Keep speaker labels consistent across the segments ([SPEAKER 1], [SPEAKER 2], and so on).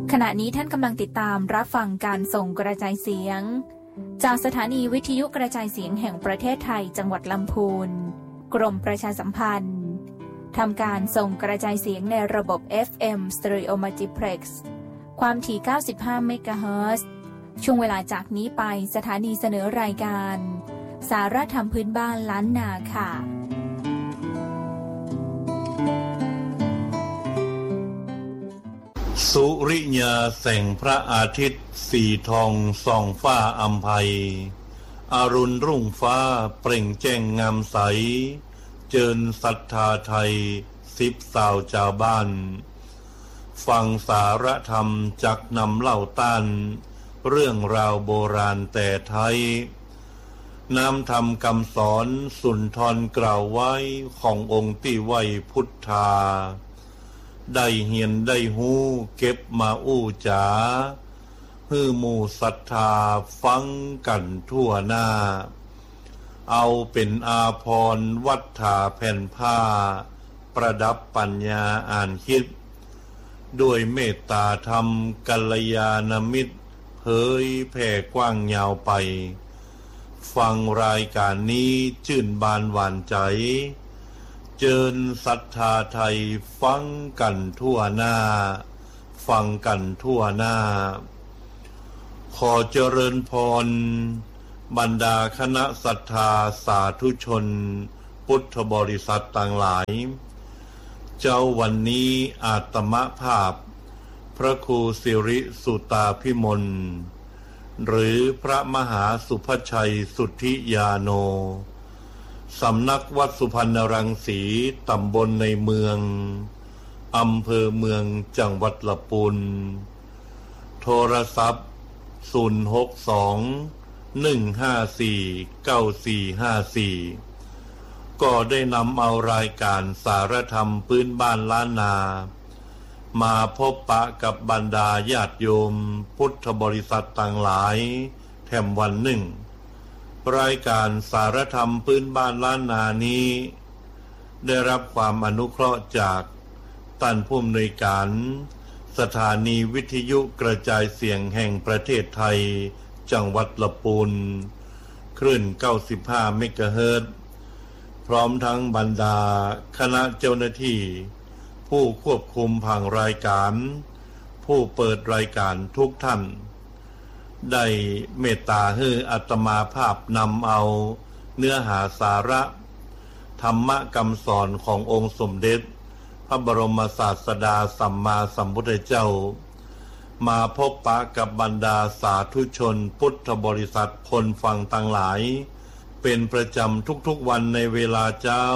[SPEAKER 1] ขณะนี้ท่านกำลังติดตามรับฟังการส่งกระจายเสียงจากสถานีวิทยุกระจายเสียงแห่งประเทศไทยจังหวัดลำพูนกรมประชาสัมพันธ์ทำการส่งกระจายเสียงในระบบ FM Stereo Multiplex ความถี่ 95 เมกะเฮิรตซ์ช่วงเวลาจากนี้ไปสถานีเสนอรายการสาระธรรมพื้นบ้านล้านนาค่ะ
[SPEAKER 2] สุริยาแสงพระอาทิตย์สีทองส่องฟ้าอำไพอรุณรุ่งฟ้าเปล่งแจ้งงามใสเจิญศรัทธาไทยสิบสาวชาวบ้านฟังสาระธรรมจักนำเล่าต้านเรื่องราวโบราณแต่ไทยน้ำธรรมคำสอนสุนทรกล่าวไว้ขององค์ที่ไว้พุทธาได้เหียนได้หูเก็บมาอู้จ๋าฮือหมู่ศรัทธาฟังกันทั่วหน้าเอาเป็นอาภรณ์วัฏฐาแผ่นผ้าประดับปัญญาอ่านคิดด้วยเมตตาธรรมกัลยาณมิตรเผยแผ่กว้างยาวไปฟังรายการนี้ชื่นบานหวานใจเจิญศรัทธาไทยฟังกันทั่วหน้าฟังกันทั่วหน้าขอเจริญพรบรรดาคณะศรัทธาสาธุชนพุทธบริษัทต่างหลายเจ้าวันนี้อาตมภาพพระครูสิริสุตาภิมลหรือพระมหาสุภชัยสุทธิยาโนสำนักวัดสุพรรณรังสีตำบลในเมืองอำเภอเมืองจังหวัดลำพูนโทรศัพท์062-154-9454ก็ได้นำเอารายการสารธรรมพื้นบ้านล้านนามาพบปะกับบรรดาญาติโยมพุทธบริษัทต่างหลายแถมวันหนึ่งรายการสารธรรมพื้นบ้านล้านนานี้ได้รับความอนุเคราะห์จากท่านผู้อำนวยการสถานีวิทยุกระจายเสียงแห่งประเทศไทยจังหวัดลำพูนคลื่น 95 เมกะเฮิรตซ์พร้อมทั้งบรรดาคณะเจ้าหน้าที่ผู้ควบคุมผังรายการผู้เปิดรายการทุกท่านได้เมตตาให้อาตมาภาพนำเอาเนื้อหาสาระธรรมคำสอนขององค์สมเด็จพระบรมศาสดาสัมมาสัมพุทธเจ้ามาพบปะกับบรรดาสาธุชนพุทธบริษัทคนฟังต่างหลายเป็นประจำทุกๆวันในเวลาเจ้า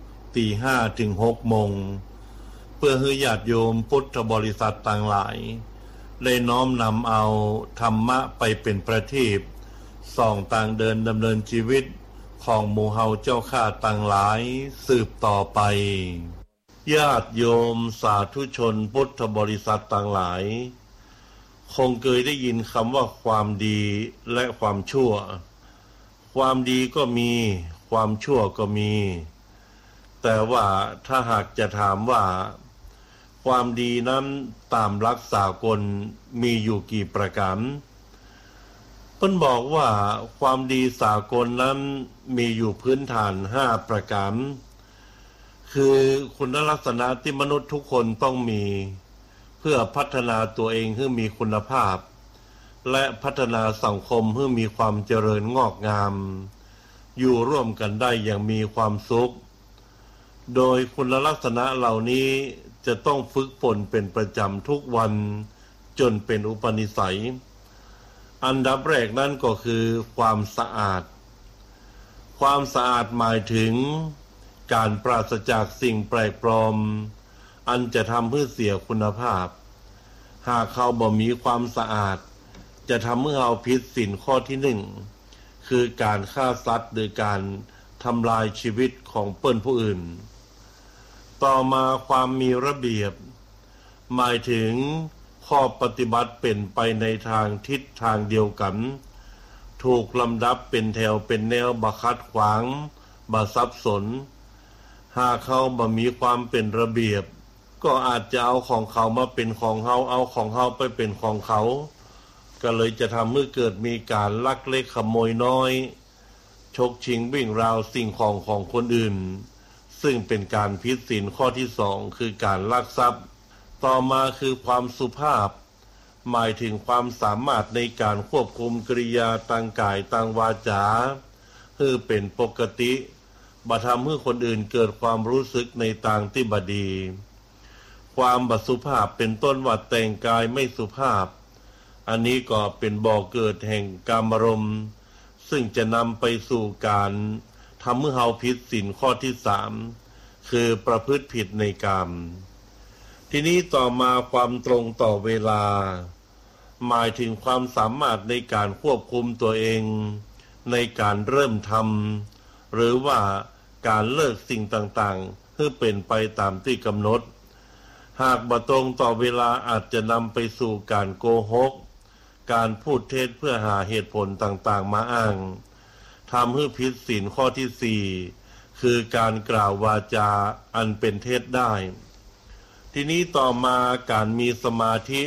[SPEAKER 2] 5:00 ถึง 6:00 น.เพื่อให้ญาติโยมพุทธบริษัทต่างหลายได้น้อมนำเอาธรรมะไปเป็นประทีปส่องต่างเดินดำเนินชีวิตของหมู่เฮาเจ้าข้าต่างหลายสืบต่อไปญาติโยมสาธุชนพุทธบริษัทต่างหลายคงเคยได้ยินคำว่าความดีและความชั่วความดีก็มีความชั่วก็มีแต่ว่าถ้าหากจะถามว่าความดีนั้นตามหลักสากลมีอยู่กี่ประการเพิ่นบอกว่าความดีสากลนั้นมีอยู่พื้นฐาน5ประการคือคุณลักษณะที่มนุษย์ทุกคนต้องมีเพื่อพัฒนาตัวเองให้มีคุณภาพและพัฒนาสังคมให้มีความเจริญงอกงามอยู่ร่วมกันได้อย่างมีความสุขโดยคุณลักษณะเหล่านี้จะต้องฝึกฝนเป็นประจำทุกวันจนเป็นอุปนิสัยอันดับแรกนั่นก็คือความสะอาดความสะอาดหมายถึงการปราศจากสิ่งแปลกปลอมอันจะทำให้เสียคุณภาพหากเขาบ่มีความสะอาดจะทำให้เราผิดศีลข้อที่1คือการฆ่าสัตว์หรือการทำลายชีวิตของเปิ้นผู้อื่นต่อมาความมีระเบียบหมายถึงข้อปฏิบัติเป็นไปในทางทิศทางเดียวกันถูกลำดับเป็นแถวเป็นแนวบ่ขัดขวางบ่สับสนหากเขาบ่มีความเป็นระเบียบก็อาจจะเอาของเขามาเป็นของเฮาเอาของเฮาไปเป็นของเขาก็เลยจะทำให้เกิดมีการลักเล็กขโมยน้อยฉกชิงวิ่งราวสิ่งของของคนอื่นซึ่งเป็นการผิดศีลข้อที่สองคือการลักทรัพย์ต่อมาคือความสุภาพหมายถึงความสามารถในการควบคุมกริยาทางกายทางวาจาคือเป็นปกติบ่ทำให้คนอื่นเกิดความรู้สึกในทางที่บดีความบ่สุภาพเป็นต้นว่าแต่งกายไม่สุภาพอันนี้ก็เป็นบ่อเกิดแห่งกามารมณ์ซึ่งจะนำไปสู่การทำให้เฮาผิดศีลข้อที่สามคือประพฤติผิดในกามทีนี้ต่อมาความตรงต่อเวลาหมายถึงความสามารถในการควบคุมตัวเองในการเริ่มทำหรือว่าการเลิกสิ่งต่างๆให้เป็นไปตามที่กำหนดหากบ่ตรงต่อเวลาอาจจะนำไปสู่การโกหกการพูดเท็จเพื่อหาเหตุผลต่างๆมาอ้างทำให้ผิดศีลข้อที่สี่คือการกล่าววาจาอันเป็นเท็จได้ทีนี้ต่อมาการมีสมาธิ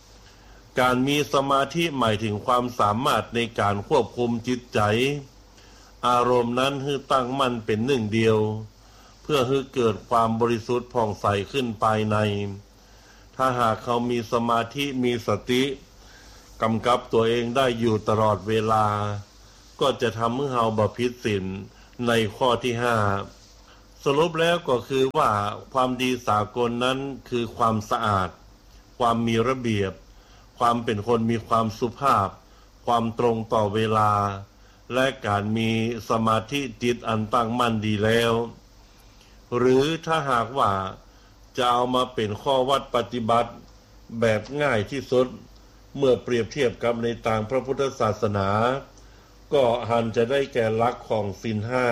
[SPEAKER 2] หมายถึงความสามารถในการควบคุมจิตใจอารมณ์นั้นให้ตั้งมั่นเป็นหนึ่งเดียวเพื่อให้เกิดความบริสุทธิ์ผ่องใสขึ้นภายในถ้าหากเขามีสมาธิมีสติกำกับตัวเองได้อยู่ตลอดเวลาก็จะทำให้เราบ่ผิดศีลในข้อที่ห้าสรุปแล้วก็คือว่าความดีสากลนั้นคือความสะอาดความมีระเบียบความเป็นคนมีความสุภาพความตรงต่อเวลาและการมีสมาธิจิตอันตั้งมั่นดีแล้วหรือถ้าหากว่าจะเอามาเป็นข้อวัดปฏิบัติแบบง่ายที่สุดเมื่อเปรียบเทียบกับในทางพระพุทธศาสนาก็หันจะได้แก่หลักของศีลห้า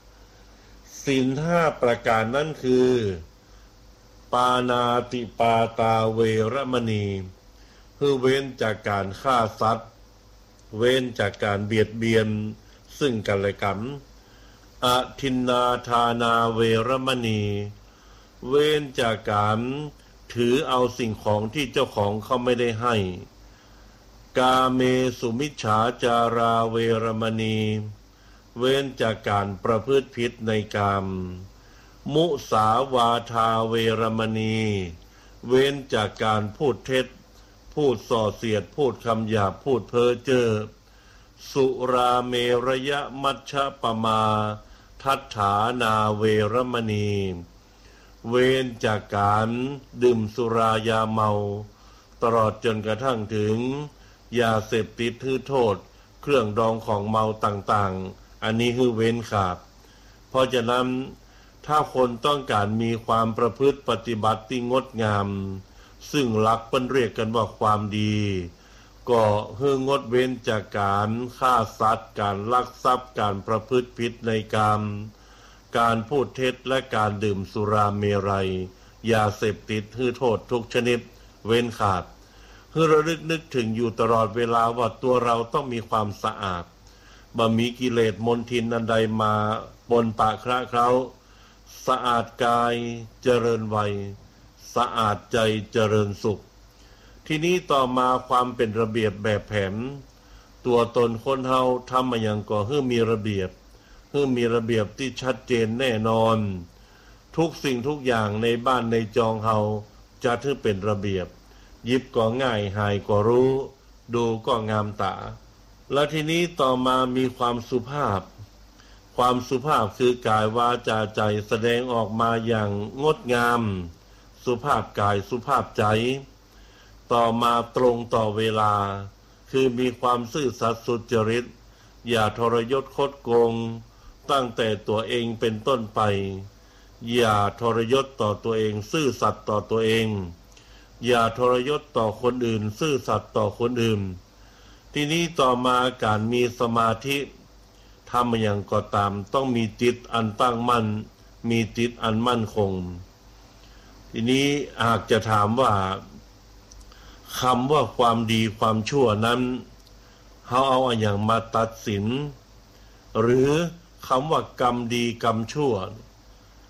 [SPEAKER 2] ประการนั้นคือปานาติปาตาเวรมณีคือเว้นจากการฆ่าสัตว์เว้นจากการเบียดเบียนซึ่งกันและกันอทินนาทานาเวรมณีเว้นจากการถือเอาสิ่งของที่เจ้าของเขาไม่ได้ให้กาเมสุมิจฉาจาราเวรมณีเว้นจากการประพฤติผิดในกามมุสาวาทาเวรมณีเว้นจากการพูดเท็จพูดส่อเสียดพูดคำหยาบพูดเพ้อเจ้อสุราเมรยมัชฌปมาทัฏฐานาเวรมณีเว้นจากการดื่มสุรายาเมาตลอดจนกระทั่งถึงยาเสพติดคือโทษเครื่องดองของเมาต่างๆอันนี้คือเว้นขาดเพราะฉะนั้นถ้าคนต้องการมีความประพฤติปฏิบัติที่งดงามซึ่งหลักเปิ้นเรียกกันว่าความดีก็ให้งดเว้นจากการฆ่าสัตว์การลักทรัพย์การประพฤติผิดในกามการพูดเท็จและการดื่มสุราเมรัยยาเสพติดคือโทษทุกชนิดเว้นขาดให้ระลึกนึกถึงอยู่ตลอดเวลาว่าตัวเราต้องมีความสะอาดบ่มีกิเลสมลทินอันใดมาปนปะคระเคล้าสะอาดกายเจริญวัยสะอาดใจเจริญสุขทีนี้ต่อมาความเป็นระเบียบแบบแผนตัวตนคนเฮาทำมาอย่างก็ให้มีระเบียบที่ชัดเจนแน่นอนทุกสิ่งทุกอย่างในบ้านในจองเฮาจะถือเป็นระเบียบหยิบก็ง่ายหายก็รู้ดูก็งามตาและทีนี้ต่อมามีความสุภาพคือกายวาจาใจแสดงออกมาอย่างงดงามสุภาพกายสุภาพใจต่อมาตรงต่อเวลาคือมีความซื่อสัตย์สุจริตอย่าทรยศคดโกงตั้งแต่ตัวเองเป็นต้นไปอย่าทรยศต่อตัวเองซื่อสัตย์ต่อตัวเองอย่าทรยศต่อคนอื่นซื่อสัตย์ต่อคนอื่นทีนี้ต่อมาการมีสมาธิทำอย่างก็ตามต้องมีจิตอันตั้งมั่นมีจิตอันมั่นคงทีนี้หากจะถามว่าคำว่าความดีความชั่วนั้นเขาเอาอย่างมาตัดสินหรือคำว่ากรรมดีกรรมชั่ว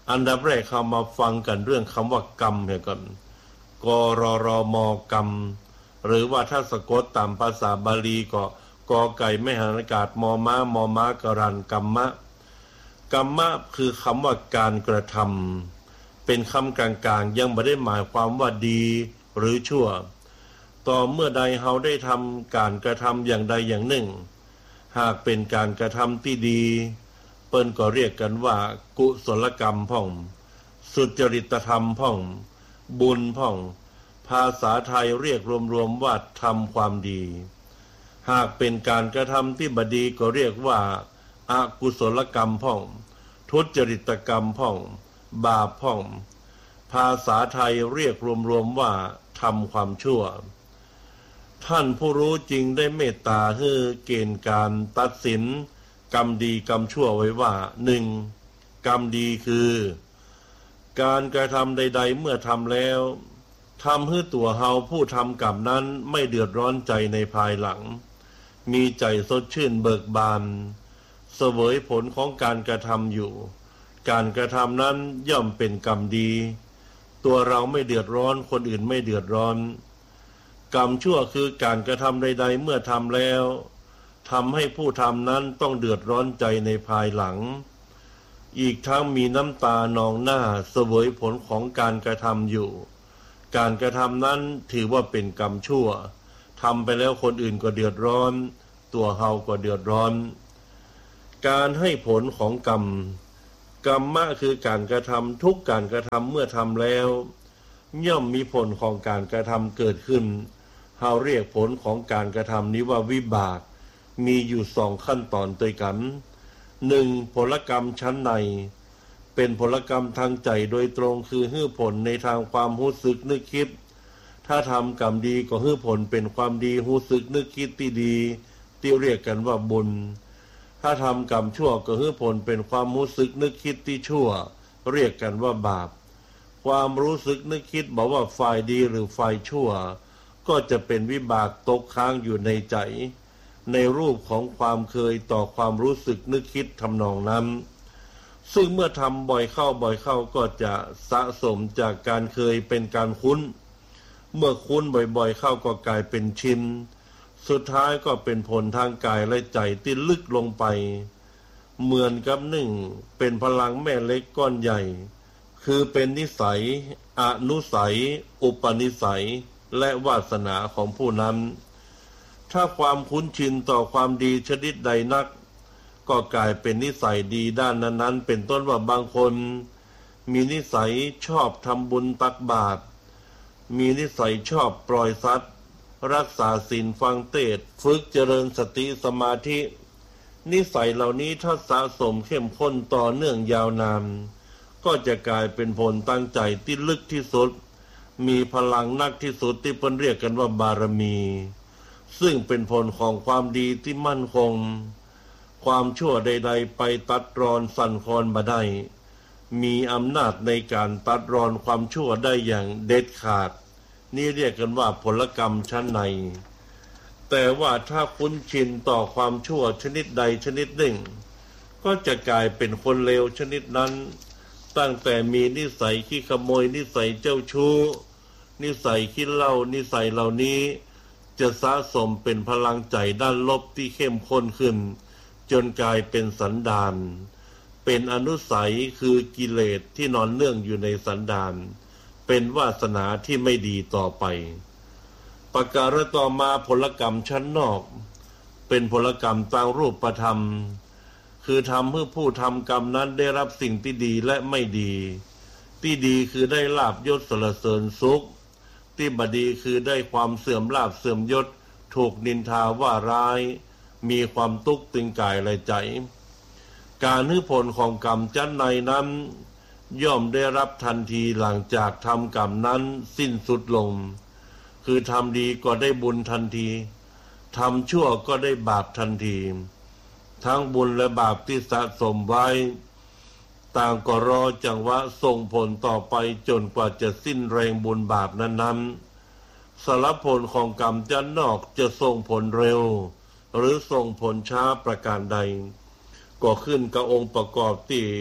[SPEAKER 2] อันดับแรกเข้ามาฟังกันเรื่องคำว่ากรรมเนี่ยก่อนกรรมกรรมหรือว่าถ้าสะกดตามภาษาบาลีก็กอไก่ไม่หันอากาศมอม้ากรันกัมมะกัมมะคือคำว่าการกระทำเป็นคำกลางๆยังไม่ได้หมายความว่าดีหรือชั่วต่อเมื่อใดเฮาได้ทำการกระทำอย่างใดอย่างหนึ่งหากเป็นการกระทำที่ดีเปิ้นก็เรียกกันว่ากุศลกรรมพ่องสุจริตธรรมพ่องบุญพ่องภาษาไทยเรียกรวมๆว่าทำความดีหากเป็นการกระทำที่บดีก็เรียกว่าอกุศลกรรมพ่องทุจริตกรรมพ่องบาปพ่องภาษาไทยเรียกรวมๆว่าทำความชั่วท่านผู้รู้จริงได้เมตตาให้เกณฑ์การตัดสินกรรมดีกรรมชั่วไว้ว่า 1. กรรมดีคือการกระทำใดๆเมื่อทำแล้วทำให้ตัวเฮาผู้ทำกรรมนั้นไม่เดือดร้อนใจในภายหลังมีใจสดชื่นเบิกบานเสวยผลของการกระทำอยู่การกระทำนั้นย่อมเป็นกรรมดีตัวเราไม่เดือดร้อนคนอื่นไม่เดือดร้อนกรรมชั่วคือการกระทำใดๆเมื่อทำแล้วทำให้ผู้ทำนั้นต้องเดือดร้อนใจในภายหลังอีกทั้งมีน้ำตานองหน้าเสวยผลของการกระทำอยู่การกระทำนั้นถือว่าเป็นกรรมชั่วทำไปแล้วคนอื่นก็เดือดร้อนตัวเฮาก็เดือดร้อนการให้ผลของกรรมกรรมะคือการกระทำทุกการกระทำเมื่อทำแล้วย่อมมีผลของการกระทำเกิดขึ้นเฮาเรียกผลของการกระทำนี้ว่าวิบากมีอยู่2ขั้นตอนด้วยกัน 1. ผลกรรมชั้นในเป็นผลกรรมทางใจโดยตรงคือให้ผลในทางความรู้สึกนึกคิดถ้าทำกรรมดีก็ให้ผลเป็นความดีรู้สึกนึกคิดที่ดีที่เรียกกันว่าบุญถ้าทำกรรมชั่วก็ให้ผลเป็นความรู้สึกนึกคิดที่ชั่วเรียกกันว่าบาปความรู้สึกนึกคิดบอกว่าฝ่ายดีหรือฝ่ายชั่วก็จะเป็นวิบากตกค้างอยู่ในใจในรูปของความเคยต่อความรู้สึกนึกคิดทำนองนั้นซึ่งเมื่อทำบ่อยเข้าก็จะสะสมจากการเคยเป็นการคุ้นเมื่อคุ้นบ่อยๆเข้าก็กลายเป็นชินสุดท้ายก็เป็นผลทางกายและใจที่ลึกลงไปเหมือนกับเป็นพลังแม่เหล็กก้อนใหญ่คือเป็นนิสัยอนุสัยอุปนิสัยและวาสนาของผู้นั้นถ้าความคุ้นชินต่อความดีชนิดใดนักก็กลายเป็นนิสัยดีด้านนั้นๆเป็นต้นว่าบางคนมีนิสัยชอบทำบุญตักบาตรมีนิสัยชอบปล่อยสัตว์รักษาศีลฟังเทศน์ฝึกเจริญสติสมาธินิสัยเหล่านี้ถ้าสะสมเข้มข้นต่อเนื่องยาวนานก็จะกลายเป็นผลตั้งใจที่ลึกที่สุดมีพลังนักที่สุดที่เพิ่นเรียกกันว่าบารมีซึ่งเป็นผลของความดีที่มั่นคงความชั่วใดๆไปตัดรอนสั่นคลอนบ่ได้มีอำนาจในการตัดรอนความชั่วได้อย่างเด็ดขาดนี่เรียกกันว่าผลกรรมชั้นในแต่ว่าถ้าคุ้นชินต่อความชั่วชนิดใดชนิดหนึ่งก็จะกลายเป็นคนเลวชนิดนั้นตั้งแต่มีนิสัยขี้ขโมยนิสัยเจ้าชู้นิสัยขี้เหล้านิสัยเหล่านี้จะสะสมเป็นพลังใจด้านลบที่เข้มข้นขึ้นจนกลายเป็นสันดานเป็นอนุสัยคือกิเลสที่นอนเนื่องอยู่ในสันดานเป็นวาสนาที่ไม่ดีต่อไปประการต่อมาผลกรรมชั้นนอกเป็นผลกรรมตามรูปธรรมคือทำให้ผู้ทำกรรมนั้นได้รับสิ่งที่ดีและไม่ดีที่ดีคือได้ลาภยศสรรเสริญสุขที่บดีคือได้ความเสื่อมลาภเสื่อมยศถูกนินทาว่าร้ายมีความทุกข์ตึงกายและใจการให้ผลของกรรมชั้นในนั้นย่อมได้รับทันทีหลังจากทำกรรมนั้นสิ้นสุดลงคือทำดีก็ได้บุญทันทีทำชั่วก็ได้บาปทันทีทั้งบุญและบาปที่สะสมไว้ต่างก็รอจังหวะส่งผลต่อไปจนกว่าจะสิ้นแรงบุญบาปนั้นๆสารผลของกรรมชั้นนอกจะส่งผลเร็วหรือส่งผลช้าประการใดก็ขึ้นกับองค์ประกอบที่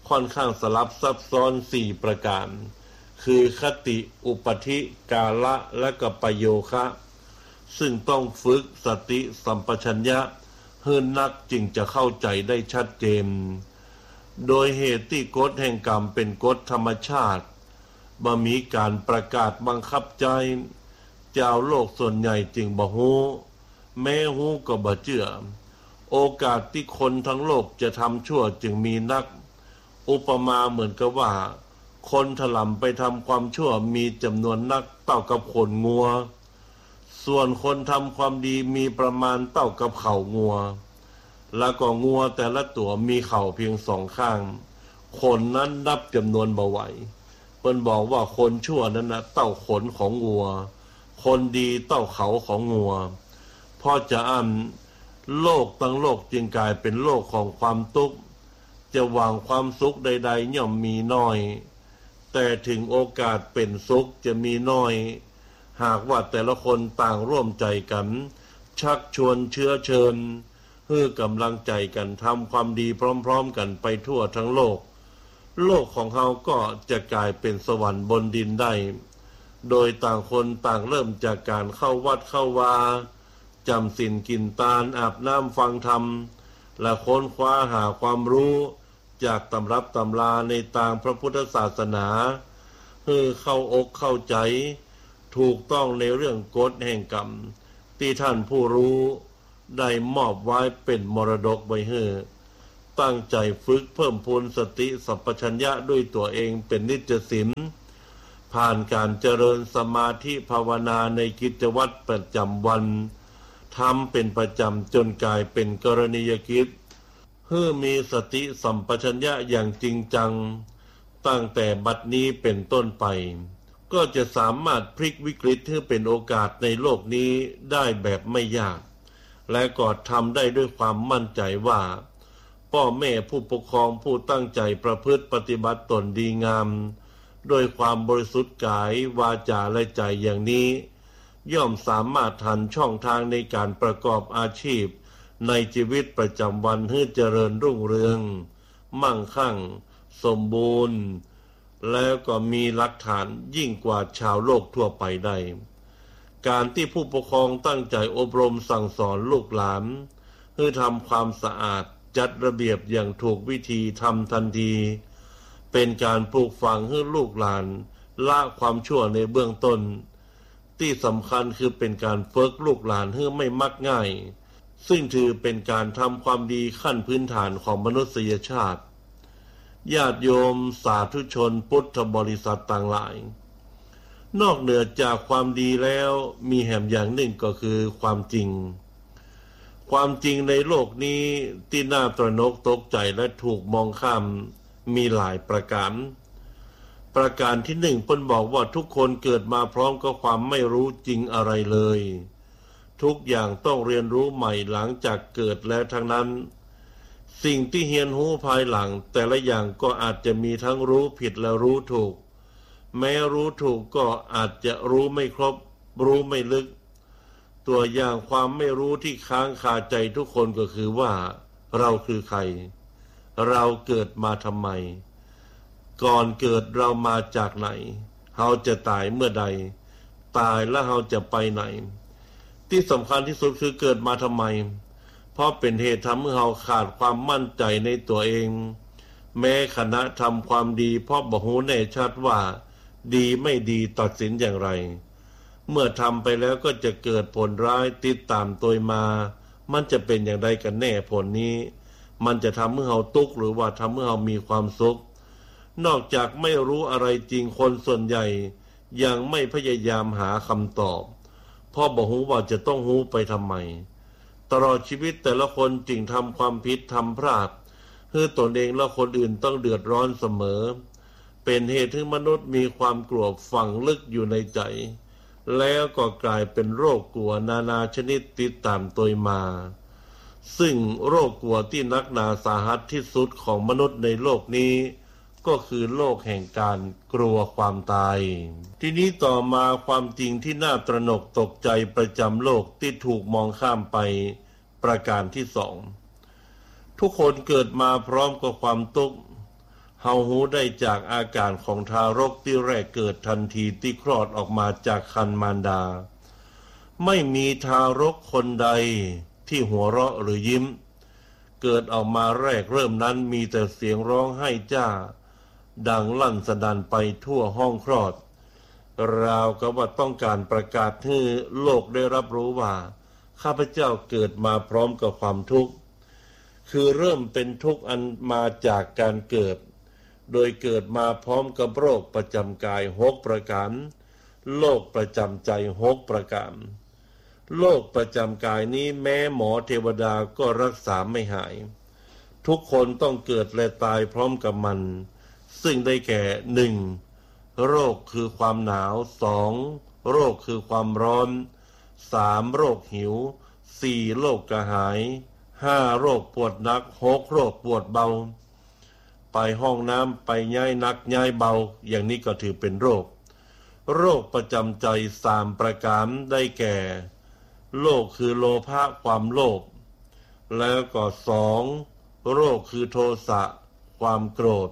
[SPEAKER 2] ค่อนข้างสลับซับซ้อน4ประการคือคติอุปธิกาละและก็ประโยคะซึ่งต้องฝึกสติสัมปชัญญะเฮือนนักจึงจะเข้าใจได้ชัดเจนโดยเหตุที่กฎแห่งกรรมเป็นกฎธรรมชาติบ่มีการประกาศบังคับใจเจ้าโลกส่วนใหญ่จึงบ่ฮู้แม้ฮู้ก็บ่เชื่อโอกาสที่คนทั้งโลกจะทำชั่วจึงมีนักอุปมาเหมือนกับว่าคนถลำไปทำความชั่วมีจำนวนนักเท่ากับขนงัวส่วนคนทำความดีมีประมาณเท่ากับเข่างัวแล้วก็งัวแต่ละตัวมีเข่าเพียง2ข้างคนนั้นนับจำนวนบ่ไหวเพิ่นบอกว่าคนชั่วนั้นนะเท่าขนของงัวคนดีเท่าเขาของงัวพอจะโลกทั้งโลกจึงกลายเป็นโลกของความทุกข์จะหวังความสุขใดๆย่อมมีน้อยแต่ถึงโอกาสเป็นสุขจะมีน้อยหากว่าแต่ละคนต่างร่วมใจกันชักชวนเชื้อเชิญให้กำลังใจกันทำความดีพร้อมๆกันไปทั่วทั้งโลกโลกของเขาก็จะกลายเป็นสวรรค์บนดินได้โดยต่างคนต่างเริ่มจากการเข้าวัดเข้าวาจำศีลกินทานอาบน้ำฟังธรรมและค้นคว้าหาความรู้จากตำรับตำราในทางพระพุทธศาสนาให้เข้าอกเข้าใจถูกต้องในเรื่องกฎแห่งกรรมที่ท่านผู้รู้ได้มอบไว้เป็นมรดกไว้ให้ตั้งใจฝึกเพิ่มพูนสติสัมปชัญญะด้วยตัวเองเป็นนิจศิลป์ผ่านการเจริญสมาธิภาวนาในกิจวัตรประจำวันทำเป็นประจำจนกลายเป็นกรณียกิจเพื่อมีสติสัมปชัญญะอย่างจริงจังตั้งแต่บัดนี้เป็นต้นไปก็จะสามารถพลิกวิกฤตให้เป็นโอกาสในโลกนี้ได้แบบไม่ยากและก็ทำได้ด้วยความมั่นใจว่าพ่อแม่ผู้ปกครองผู้ตั้งใจประพฤติปฏิบัติตนดีงามโดยความบริสุทธิ์กายวาจาและใจอย่างนี้ย่อมสามารถทันช่องทางในการประกอบอาชีพในชีวิตประจำวันให้เจริญรุ่งเรืองมั่งคั่งสมบูรณ์แล้วก็มีหลักฐานยิ่งกว่าชาวโลกทั่วไปได้การที่ผู้ปกครองตั้งใจอบรมสั่งสอนลูกหลานให้ทำความสะอาดจัดระเบียบอย่างถูกวิธีทำทันทีเป็นการปลูกฝังให้ลูกหลานละความชั่วในเบื้องต้นที่สำคัญคือเป็นการฝึกลูกหลานให้ไม่มักง่ายซึ่งถือเป็นการทำความดีขั้นพื้นฐานของมนุษยชาติญาติโยมสาธุชนพุทธบริษัทต่างหลายนอกเหนือจากความดีแล้วมีแห่งอย่างหนึ่งก็คือความจริงในโลกนี้ที่น่าตระหนกตกใจและถูกมองข้ามมีหลายประการที่หนึ่งเพิ่นบอกว่าทุกคนเกิดมาพร้อมกับความไม่รู้จริงอะไรเลยทุกอย่างต้องเรียนรู้ใหม่หลังจากเกิดแล้วทั้งนั้นสิ่งที่เรียนรู้ภายหลังแต่ละอย่างก็อาจจะมีทั้งรู้ผิดและรู้ถูกแม้รู้ถูกก็อาจจะรู้ไม่ครบรู้ไม่ลึกตัวอย่างความไม่รู้ที่ค้างคาใจทุกคนก็คือว่าเราคือใครเราเกิดมาทำไมก่อนเกิดเรามาจากไหนเราจะตายเมื่อใดตายแล้วเราจะไปไหนที่สำคัญที่สุดคือเกิดมาทำไมเพราะเป็นเหตุทำให้เราขาดความมั่นใจในตัวเองแม้ขณะทำความดีเพราะบ่ฮู้แน่ชัดว่าดีไม่ดีตัดสินอย่างไรเมื่อทำไปแล้วก็จะเกิดผลร้ายติดตามตัวมามันจะเป็นอย่างไรกันแน่ผลนี้มันจะทำให้เราทุกข์หรือว่าทำให้เรามีความสุขนอกจากไม่รู้อะไรจริงคนส่วนใหญ่ยังไม่พยายามหาคำตอบเพราะบ่ฮู้ว่าจะต้องฮู้ไปทำไมตลอดชีวิตแต่ละคนจึงทำความผิดทำพลาดให้ตนเองและคนอื่นต้องเดือดร้อนเสมอเป็นเหตุให้มนุษย์มีความกลัวฝังลึกอยู่ในใจแล้วก็กลายเป็นโรคกลัวนานาชนิดติดตามตัวมาซึ่งโรคกลัวที่นักหนาสาหัสที่สุดของมนุษย์ในโลกนี้ก็คือโลกแห่งการกลัวความตายทีนี้ต่อมาความจริงที่น่าตระหนกตกใจประจำโลกที่ถูกมองข้ามไปประการที่สองทุกคนเกิดมาพร้อมกับความทุกข์เฮาหูได้จากอาการของทารกที่แรกเกิดทันทีที่คลอดออกมาจากครรภ์มารดาไม่มีทารกคนใดที่หัวเราะหรือยิ้มเกิดออกมาแรกเริ่มนั้นมีแต่เสียงร้องไห้จ้าดังลั่นสนั่นไปทั่วห้องคลอดราวกับว่าต้องการประกาศให้โลกได้รับรู้ว่าข้าพเจ้าเกิดมาพร้อมกับความทุกข์คือเริ่มเป็นทุกข์อันมาจากการเกิดโดยเกิดมาพร้อมกับโรคประจำกาย6ประการโรคประจำใจ6ประการโรคประจำกายนี้แม้หมอเทวดาก็รักษาไม่หายทุกคนต้องเกิดและตายพร้อมกับมันซึ่งได้แก่ 1. โรคคือความหนาว 2. โรคคือความร้อน 3. โรคหิว 4. โรคกระหาย 5. โรคปวดหนัก 6. โรคปวดเบาไปห้องน้ำไปย้ายหนักย้ายเบาอย่างนี้ก็ถือเป็นโรคประจำใจ3ประการได้แก่โรคคือโลภะความโลภแล้วก็2โรคคือโทสะความโกรธ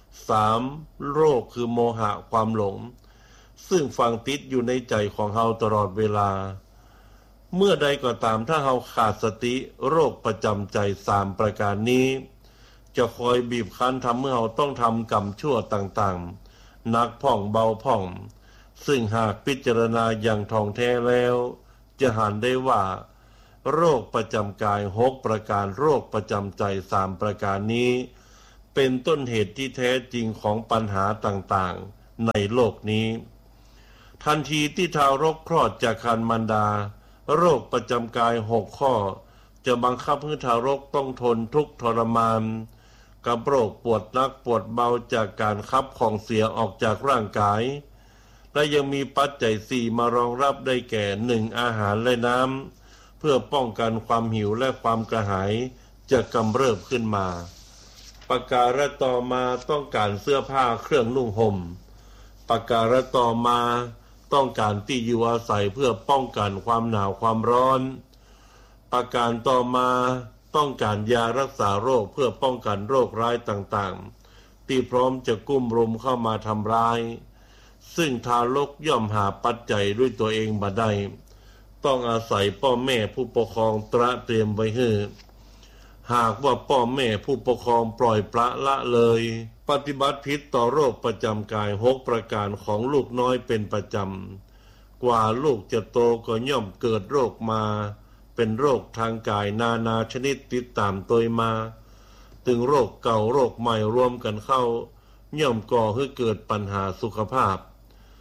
[SPEAKER 2] 3โรคคือโมหะความหลงซึ่งฝังติดอยู่ในใจของเฮาตลอดเวลาเมื่อใดก็ตามถ้าเฮาขาดสติโรคประจำใจ3ประการนี้จะคอยบีบคั้นทำเมื่อเฮาต้องทำกรรมชั่วต่างๆหนักพ่องเบาพ่องซึ่งหากพิจารณาอย่างท่องแท้แล้วจะหันได้ว่าโรคประจำกาย6ประการโรคประจำใจ3ประการนี้เป็นต้นเหตุที่แท้จริงของปัญหาต่างๆในโลกนี้ทันทีที่ทารกคลอดจากครรภ์มารดาโรคประจำกาย6ข้อจะบังคับให้ทารกต้องทนทุกข์ทรมานกับโรคปวดหนักปวดเบาจากการขับของเสียออกจากร่างกายและยังมีปัจจัย4มารองรับได้แก่ 1. อาหารและน้ำเพื่อป้องกันความหิวและความกระหายจะกำเริบขึ้นมาประการต่อมาต้องการเสื้อผ้าเครื่องนุ่งห่มประการต่อมาต้องการที่อยู่อาศัยเพื่อป้องกันความหนาวความร้อนประการต่อมาต้องการยารักษาโรคเพื่อป้องกันโรคร้ายต่างๆที่พร้อมจะกุมรุมเข้ามาทำร้ายซึ่งทารกย่อมหาปัจจัยด้วยตัวเองบ่ได้ต้องอาศัยพ่อแม่ผู้ปกครองตระเตรียมไว้ให้หากว่าพ่อแม่ผู้ปกครองปล่อยปละละเลยปฏิบัติผิดต่อโรคประจำกาย6ประการของลูกน้อยเป็นประจำกว่าลูกจะโตก็ย่อมเกิดโรคมาเป็นโรคทางกายนานาชนิดติดตามตัวมาถึงโรคเก่าโรคใหม่รวมกันเข้าย่อมก่อให้เกิดปัญหาสุขภาพ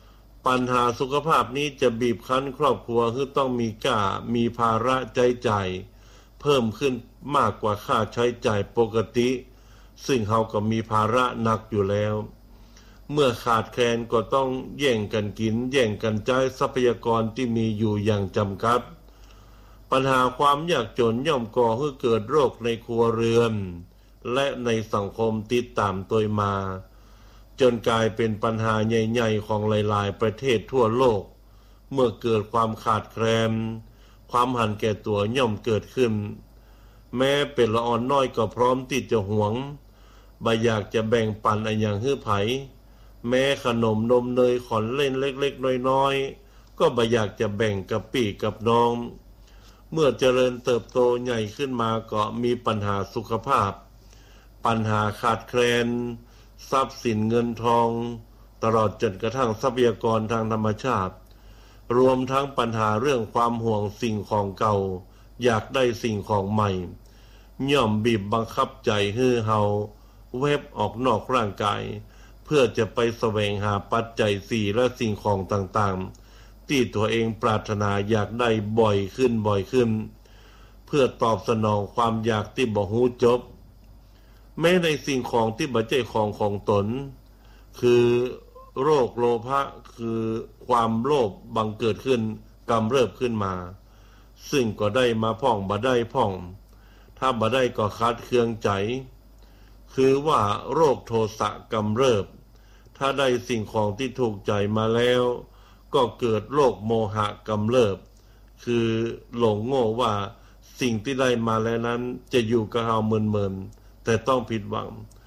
[SPEAKER 2] นี้จะบีบคั้นครอบครัวคือต้องมีภาระใจจ่ายเพิ่มขึ้นมากกว่าค่าใช้จ่ายปกติซึ่งเขาก็มีภาระหนักอยู่แล้วเมื่อขาดแคลนก็ต้องแย่งกันกินแย่งกันใช้ทรัพยากรที่มีอยู่อย่างจำกัดปัญหาความยากจนย่อมก่อให้เกิดโรคในครัวเรือนและในสังคมติดตามตัวมาจนกลายเป็นปัญหาใหญ่ๆของหลายๆประเทศทั่วโลกเมื่อเกิดความขาดแคลนความหันแก่ตัวย่อมเกิดขึ้นแม้เป็นละอ่อนน้อยก็พร้อมที่จะหวงบ่อยากจะแบ่งปันอย่างฮื้อไผแม้ขนมนมเนยของเล่นเล็กๆน้อยๆก็บ่อยากจะแบ่งกับพี่กับน้องเมื่อเจริญเติบโตใหญ่ขึ้นมาก็มีปัญหาสุขภาพปัญหาขาดแคลนทรัพย์สินเงินทองตลอดจนกระทั่งทรัพยากรทางธรรมชาติรวมทั้งปัญหาเรื่องความห่วงสิ่งของเก่าอยากได้สิ่งของใหม่ย่อมบีบบังคับใจให้เฮาเว็บออกนอกร่างกายเพื่อจะไปแสวงหาปัจจัย4และสิ่งของต่างๆที่ตัวเองปรารถนาอยากได้บ่อยขึ้นเพื่อตอบสนองความอยากที่บ่ฮู้จบแม้ในสิ่งของที่บ่ใช่ของตนคือโรคโลภะคือความโลภบังเกิดขึ้นกำเริบขึ้นมาซึ่งก็ได้มาพ่องบ่ได้พ่องถ้าบ่ได้ก็คัดเคืองใจคือว่าโรคโทสะกำเริบถ้าได้สิ่งของที่ถูกใจมาแล้วก็เกิดโรคโมหะกำเริบคือหลงโง่ว่าสิ่งที่ได้มาแล้วนั้นจะอยู่กับเราเมินแต่ต้องผิดหวัง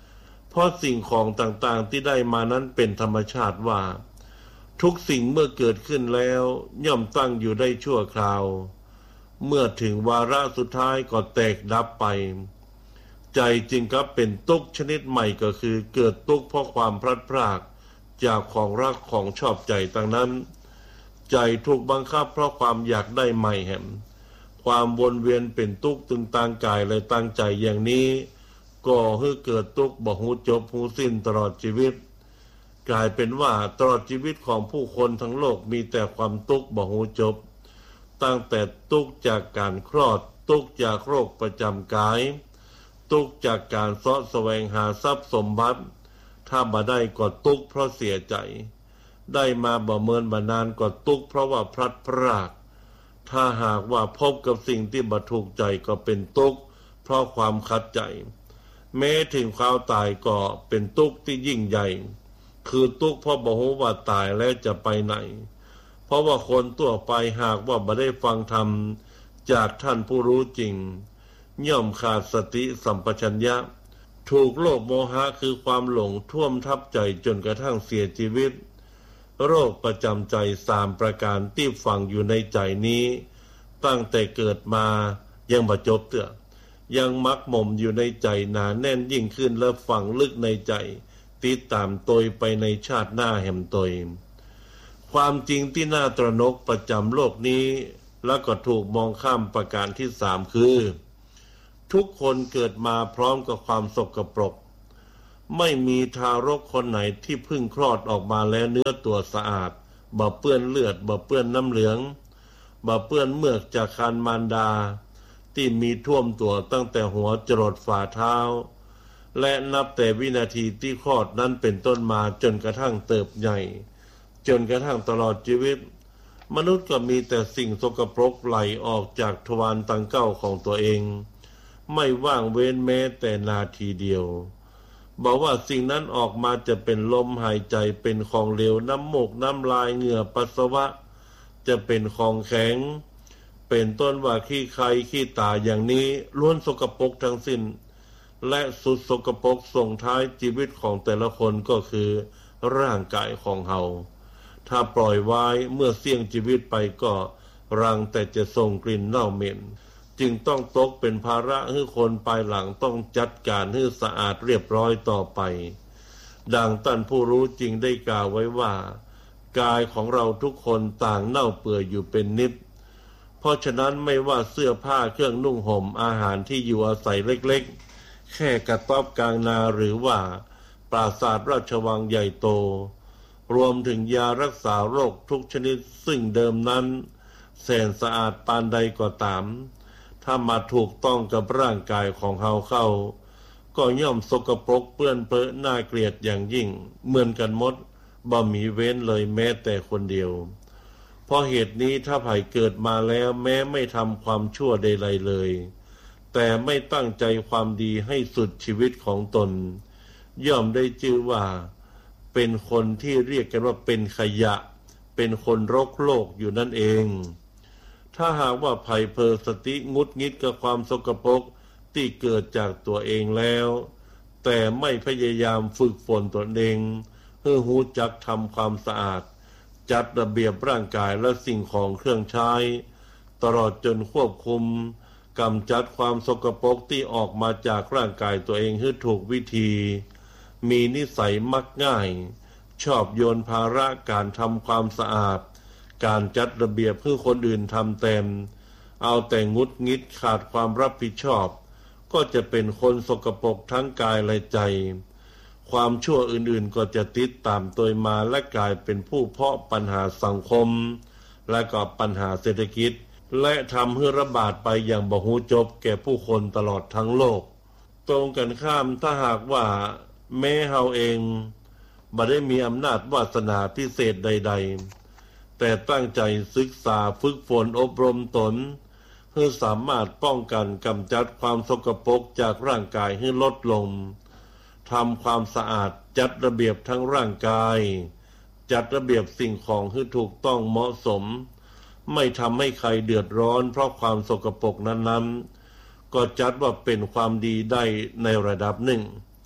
[SPEAKER 2] เพราะสิ่งของต่างๆที่ได้มานั้นเป็นธรรมชาติว่าทุกสิ่งเมื่อเกิดขึ้นแล้วย่อมตั้งอยู่ได้ชั่วคราวเมื่อถึงวาระสุดท้ายก็แตกดับไปใจจึงก็เป็นทุกข์ชนิดใหม่ก็คือเกิดทุกข์เพราะความพลัดพรากจากของรักของชอบใจต่างนั้นใจถูกบังคับเพราะความอยากได้ใหม่แห่งความวนเวียนเป็นทุกข์ตึงต่างกายและตั้งใจอย่างนี้ก็ให้เกิดทุกข์บ่หูจบหูสิ้นตลอดชีวิตกลายเป็นว่าตลอดชีวิตของผู้คนทั้งโลกมีแต่ความทุกข์บ่หูจบตั้งแต่ทุกข์จากการคลอดทุกข์จากโรคประจำกายทุกข์จากการเสาะแสวงหาทรัพย์สมบัติถ้าบ่ได้ก็ทุกข์เพราะเสียใจได้มาบ่เมินบ่นานก็ทุกข์เพราะว่าพลัดพรากถ้าหากว่าพบกับสิ่งที่บ่ถูกใจก็เป็นทุกข์เพราะความขัดใจแม้ถึงคราวตายก็เป็นทุกข์ที่ยิ่งใหญ่คือทุกข์เพราะบ่ฮู้ว่าตายแล้วจะไปไหนเพราะว่าคนทั่วไปหากว่าบ่ได้ฟังธรรมจากท่านผู้รู้จริงย่อมขาดสติสัมปชัญญะถูกโลภโมหะคือความหลงท่วมทับใจจนกระทั่งเสียชีวิตโรคประจำใจ3ประการที่ฝังอยู่ในใจนี้ตั้งแต่เกิดมายังบ่จบเตื้อยังมักหม่มอยู่ในใจหนาแน่นยิ่งขึ้นและฝังลึกในใจติดตามตยไปในชาติหน้าแห่งตยความจริงที่น่าตระหนกประจำโลกนี้แล้วก็ถูกมองข้ามประการที่3คือทุกคนเกิดมาพร้อมกับความสกปรกไม่มีทารกคนไหนที่เพิ่งคลอดออกมาแล้วเนื้อตัวสะอาดบ่เปื้อนเลือดบ่เปื้อนน้ำเหลืองบ่เปื้อนเมือกจากครรภ์มารดาที่มีท่วมตัวตั้งแต่หัวจรดฝ่าเท้าและนับแต่วินาทีที่คลอดนั้นเป็นต้นมาจนกระทั่งเติบใหญ่จนกระทั่งตลอดชีวิตมนุษย์ก็มีแต่สิ่งสกปรกไหลออกจากทวารทั้ง9ของตัวเองไม่ว่างเว้นแม้แต่นาทีเดียวบอกว่าสิ่งนั้นออกมาจะเป็นลมหายใจเป็นของเหลวน้ำมูกน้ำลายเหงื่อปัสสาวะจะเป็นของแข็งเป็นต้นว่าขี้ใครขี้ตาอย่างนี้ล้วนสกปรกทั้งสิ้นและสุดสกปรกส่งท้ายชีวิตของแต่ละคนก็คือร่างกายของเฮาถ้าปล่อยไว้เมื่อเสี่ยงชีวิตไปก็รังแต่จะส่งกลิ่นเน่าเหม็นจึงต้องตกเป็นภาระให้คนภายหลังต้องจัดการให้สะอาดเรียบร้อยต่อไปดังท่านผู้รู้จริงได้กล่าวไว้ว่ากายของเราทุกคนต่างเน่าเปื่อยอยู่เป็นนิดเพราะฉะนั้นไม่ว่าเสื้อผ้าเครื่องนุ่งห่มอาหารที่อยู่อาศัยเล็กๆแค่กระต๊อบกลางนาหรือว่าปราสาทราชวังใหญ่โตรวมถึงยารักษาโรคทุกชนิดซึ่งเดิมนั้นแสนสะอาดปานใดก็ตามถ้ามาถูกต้องกับร่างกายของเฮาเข้าก็ย่อมสกปรกเปื้อนเปื้อนน่าเกลียดอย่างยิ่งเหมือนกันหมดบ่มีเว้นเลยแม้แต่คนเดียวเพราะเหตุนี้ถ้าไผ่เกิดมาแล้วแม้ไม่ทำความชั่วใดๆเลยแต่ไม่ตั้งใจความดีให้สุดชีวิตของตนย่อมได้ชื่อว่าเป็นคนที่เรียกกันว่าเป็นขยะเป็นคนรกโลกอยู่นั่นเองถ้าหากว่าไผ่เพอสติงุดงิดกับความสกปรกที่เกิดจากตัวเองแล้วแต่ไม่พยายามฝึกฝนตนเองเพื่อรู้จักทำความสะอาดจัดระเบียบร่างกายและสิ่งของเครื่องใช้ตลอดจนควบคุมกำจัดความสกปรกที่ออกมาจากร่างกายตัวเองให้ถูกวิธีมีนิสัยมักง่ายชอบโยนภาระการทำความสะอาดการจัดระเบียบเพื่อคนอื่นทำเต็มเอาแต่งุดงิดขาดความรับผิดชอบก็จะเป็นคนสกปรกทั้งกายและใจความชั่วอื่นๆก็จะติดตามตัวมาและกลายเป็นผู้เพาะปัญหาสังคมและก็ปัญหาเศรษฐกิจและทำให้ระบาดไปอย่างบ่ฮู้จบแก่ผู้คนตลอดทั้งโลกตรงกันข้ามถ้าหากว่าแม้เฮาเองบ่ได้มีอำนาจวาสนาพิเศษใดๆแต่ตั้งใจศึกษาฝึกฝนอบรมตนเพื่อสามารถป้องกันกำจัดความสกปรกจากร่างกายให้ลดลงทำความสะอาดจัดระเบียบทั้งร่างกายจัดระเบียบสิ่งของให้ถูกต้องเหมาะสมไม่ทำให้ใครเดือดร้อนเพราะความสกปรกนั้นๆก็จัดว่าเป็นความดีได้ในระดับหนึ่ง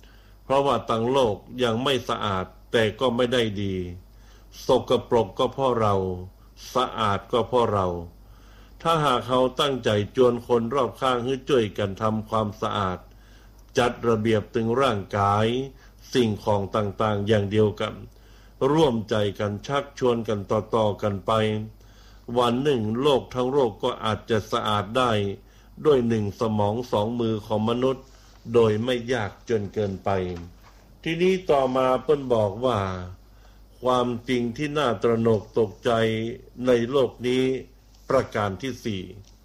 [SPEAKER 2] เพราะว่าตั้งโลกยังไม่สะอาดแต่ก็ไม่ได้ดีสกปรกก็เพราะเราสะอาดก็เพราะเราถ้าหากเขาตั้งใจจวนคนรอบข้างให้ช่วยกันทำความสะอาดจัดระเบียบถึงร่างกายสิ่งของต่างๆอย่างเดียวกันร่วมใจกันชักชวนกันต่อๆกันไปวันหนึ่งโลกทั้งโลกก็อาจจะสะอาดได้ด้วยหนึ่งสมองสองมือของมนุษย์โดยไม่ยากจนเกินไปทีนี้ต่อมาเปิ้นบอกว่าความจริงที่น่าตระหนกตกใจในโลกนี้ประการที่สี่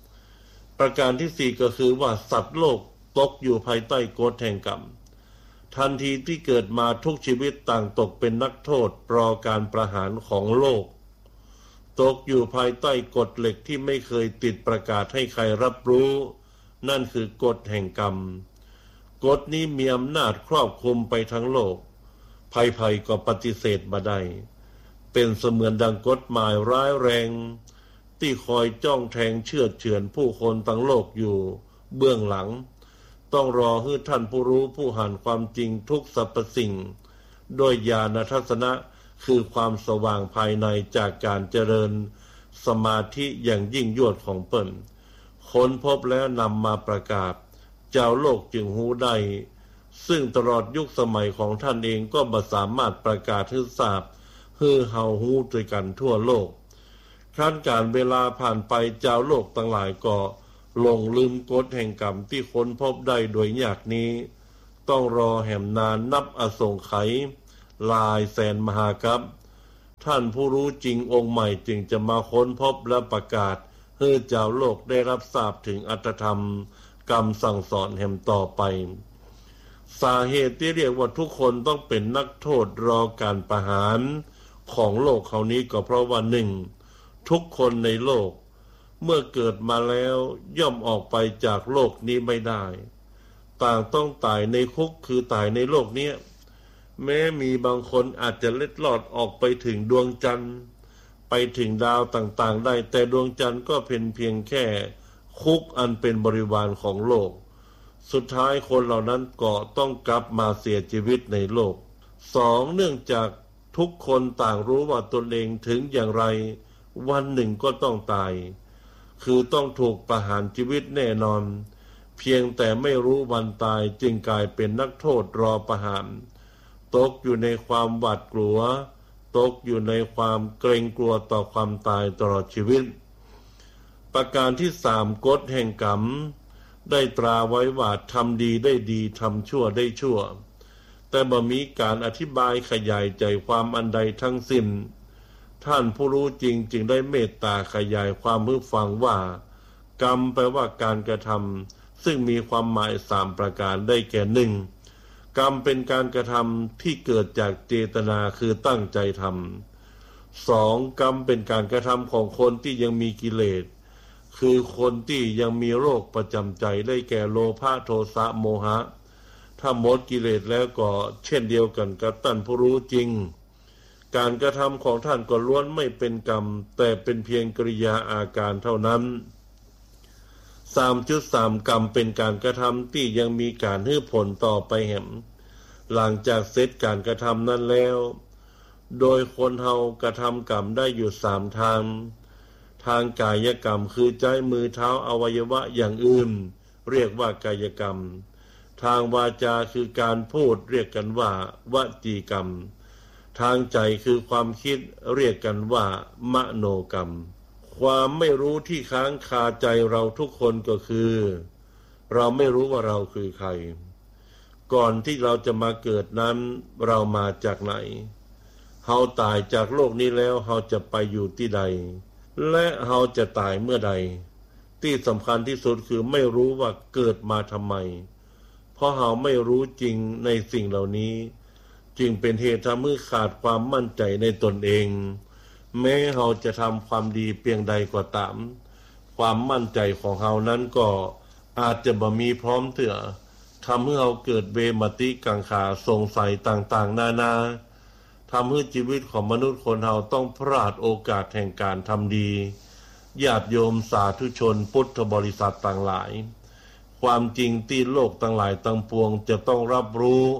[SPEAKER 2] ก็คือว่าสัตว์โลกตกอยู่ภายใต้กฎแห่งกรรมทันทีที่เกิดมาทุกชีวิตต่างตกเป็นนักโทษรอการประหารของโลกตกอยู่ภายใต้กฎเหล็กที่ไม่เคยติดประกาศให้ใครรับรู้นั่นคือกฎแห่งกรรมกฎนี้มีอำนาจครอบคลุมไปทั้งโลกภัยก็ปฏิเสธมาได้เป็นเสมือนดังกฎหมายร้ายแรงที่คอยจ้องแทงเชือดเฉือนผู้คนทั้งโลกอยู่เบื้องหลังต้องรอให้ท่านผู้รู้ผู้หาญความจริงทุกสรรพสิ่งโดยญาณทัศนะคือความสว่างภายในจากการเจริญสมาธิอย่างยิ่งยวดของเปิ้นค้นพบแล้วนำมาประกาศเจ้าโลกจึงหูได้ซึ่งตลอดยุคสมัยของท่านเองก็บ่สามารถประกาศให้ทราบให้เฮาฮู้ด้วยกันทั่วโลกครั้นการเวลาผ่านไปเจ้าโลกทั้งหลายก็หลงลืมกฎแห่งกรรมที่ค้นพบได้โดยยากนี้ต้องรอแห่มนานนับอสงไขยหลายแสนมหากัปท่านผู้รู้จริงองค์ใหม่จึงจะมาค้นพบและประกาศให้เจ้าโลกได้รับทราบถึงอรรถธรรมกรรมสั่งสอนแห่งต่อไปสาเหตุที่เรียกว่าทุกคนต้องเป็นนักโทษรอการประหารของโลกเขานี้ก็เพราะว่าหนึ่งทุกคนในโลกเมื่อเกิดมาแล้วย่อมออกไปจากโลกนี้ไม่ได้ต่างต้องตายในคุกคือตายในโลกนี้แม้มีบางคนอาจจะเล็ดลอดออกไปถึงดวงจันทร์ไปถึงดาวต่างๆได้แต่ดวงจันทร์ก็เป็นเพียงแค่คุกอันเป็นบริวารของโลกสุดท้ายคนเหล่านั้นก็ต้องกลับมาเสียชีวิตในโลกสองเนื่องจากทุกคนต่างรู้ว่าตนเองถึงอย่างไรวันหนึ่งก็ต้องตายคือต้องถูกประหารชีวิตแน่นอนเพียงแต่ไม่รู้วันตายจึงกลายเป็นนักโทษรอประหารตกอยู่ในความหวาดกลัวตกอยู่ในความเกรงกลัวต่อความตายตลอดชีวิตประการที่สามกฎแห่งกรรมได้ตราไว้ว่าทำดีได้ดีทำชั่วได้ชั่วแต่บ่มีการอธิบายขยายใจความอันใดทั้งสิ้นท่านผู้รู้จริงจึงได้เมตตาขยายความให้ฟังว่ากรรมแปลว่าการกระทำซึ่งมีความหมายสามประการได้แก่หนึ่งกรรมเป็นการกระทำที่เกิดจากเจตนาคือตั้งใจทำสองกรรมเป็นการกระทำของคนที่ยังมีกิเลสคือคนที่ยังมีโรคประจำใจได้แก่โลภะโทสะโมหะถ้าหมดกิเลสแล้วก็เช่นเดียวกันกับท่านผู้รู้จริงการกระทำของท่านก็ล้วนไม่เป็นกรรมแต่เป็นเพียงกริยาอาการเท่านั้น 3.3 กรรมเป็นการกระทำที่ยังมีการให้ผลต่อไปแห่งหลังจากเสร็จการกระทำนั้นแล้วโดยคนเฮากระทำกรรมได้อยู่3ทางกายกรรมคือใจมือเท้าอวัยวะอย่างอื่นเรียกว่ากายกรรมทางวาจาคือการพูดเรียกกันว่าวจีกรรมทางใจคือความคิดเรียกกันว่ามโนกรรมความไม่รู้ที่ค้างคาใจเราทุกคนก็คือเราไม่รู้ว่าเราคือใครก่อนที่เราจะมาเกิดนั้นเรามาจากไหนเฮาตายจากโลกนี้แล้วเฮาจะไปอยู่ที่ใดและเฮาจะตายเมื่อใดที่สำคัญที่สุดคือไม่รู้ว่าเกิดมาทำไมเพราะเฮาไม่รู้จริงในสิ่งเหล่านี้จึงเป็นเหตุทำให้ขาดความมั่นใจในตนเองแม้เฮาจะทำความดีเพียงใดก็ตามความมั่นใจของเฮานั้นก็อาจจะบ่มีพร้อมเถื่อทำให้เฮาเกิดเวมติกังขาสงสัยต่างๆนานาทำให้ชีวิตของมนุษย์คนเฮาต้องพลาดโอกาสแห่งการทำดีญาติโยมสาธุชนพุทธบริษัทต่างหลายความจริงที่โลกต่างหลายต่างปวงจะต้องรับรู้